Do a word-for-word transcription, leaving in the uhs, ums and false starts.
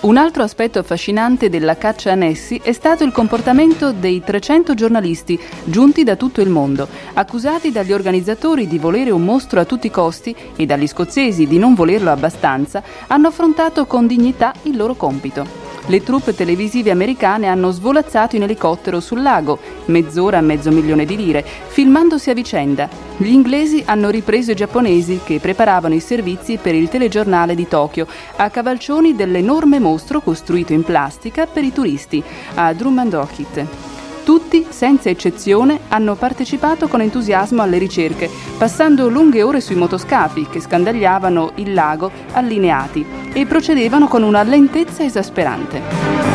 Un altro aspetto affascinante della caccia a Nessie è stato il comportamento dei trecento giornalisti giunti da tutto il mondo, accusati dagli organizzatori di volere un mostro a tutti i costi e dagli scozzesi di non volerlo abbastanza, hanno affrontato con dignità il loro compito. Le troupe televisive americane hanno svolazzato in elicottero sul lago, mezz'ora a mezzo milione di lire, filmandosi a vicenda. Gli inglesi hanno ripreso i giapponesi che preparavano i servizi per il telegiornale di Tokyo a cavalcioni dell'enorme mostro costruito in plastica per i turisti a Drumnadrochit. Tutti, senza eccezione, hanno partecipato con entusiasmo alle ricerche, passando lunghe ore sui motoscafi che scandagliavano il lago allineati e procedevano con una lentezza esasperante.